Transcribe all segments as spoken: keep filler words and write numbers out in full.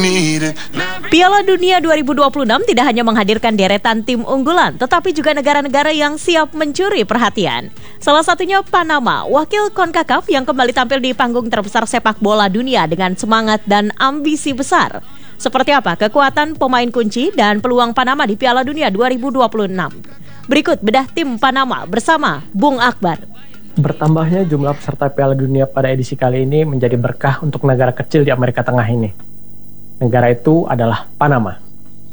Piala Dunia dua ribu dua puluh enam tidak hanya menghadirkan deretan tim unggulan, tetapi juga negara-negara yang siap mencuri perhatian. Salah satunya Panama, wakil CONCACAF yang kembali tampil di panggung terbesar sepak bola dunia dengan semangat dan ambisi besar. Seperti apa kekuatan pemain kunci dan peluang Panama di Piala Dunia dua ribu dua puluh enam? Berikut bedah tim Panama bersama Bung Akbar. Bertambahnya jumlah peserta Piala Dunia pada edisi kali ini menjadi berkah untuk negara kecil di Amerika Tengah ini. Negara itu adalah Panama.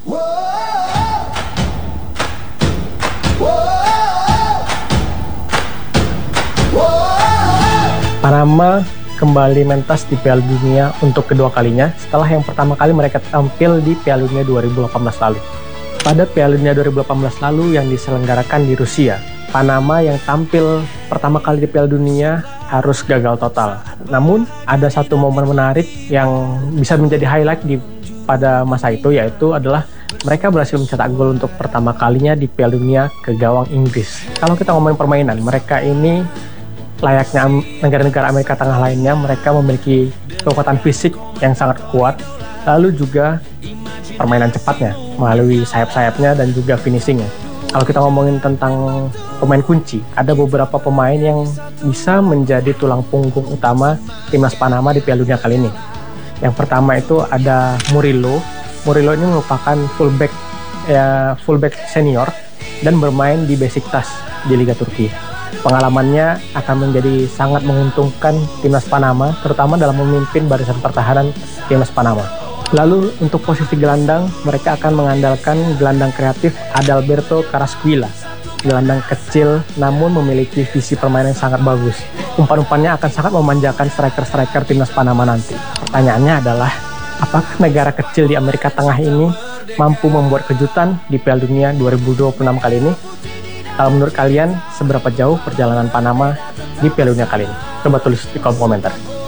Panama kembali mentas di Piala Dunia untuk kedua kalinya setelah yang pertama kali mereka tampil di Piala Dunia dua ribu delapan belas lalu. Pada Piala Dunia dua ribu delapan belas lalu yang diselenggarakan di Rusia, Panama yang tampil pertama kali di Piala Dunia harus gagal total. Namun ada satu momen menarik yang bisa menjadi highlight di pada masa itu, yaitu adalah mereka berhasil mencetak gol untuk pertama kalinya di Piala Dunia ke gawang Inggris. Kalau kita ngomongin permainan, mereka ini layaknya negara-negara Amerika Tengah lainnya, mereka memiliki kekuatan fisik yang sangat kuat, lalu juga permainan cepatnya melalui sayap-sayapnya dan juga finishingnya. Kalau kita ngomongin tentang pemain kunci, ada beberapa pemain yang bisa menjadi tulang punggung utama timnas Panama di Piala Dunia kali ini. Yang pertama itu ada Murillo. Murillo ini merupakan fullback ya, fullback senior dan bermain di Besiktas di Liga Turki. Pengalamannya akan menjadi sangat menguntungkan timnas Panama, terutama dalam memimpin barisan pertahanan timnas Panama. Lalu untuk posisi gelandang, mereka akan mengandalkan gelandang kreatif Adalberto Carrasquilla. Gelandang kecil namun memiliki visi permainan yang sangat bagus. Umpan-umpannya akan sangat memanjakan striker-striker timnas Panama nanti. Pertanyaannya adalah, apakah negara kecil di Amerika Tengah ini mampu membuat kejutan di Piala Dunia dua ribu dua puluh enam kali ini? Kalau menurut kalian, seberapa jauh perjalanan Panama di Piala Dunia kali ini? Coba tulis di kolom komentar.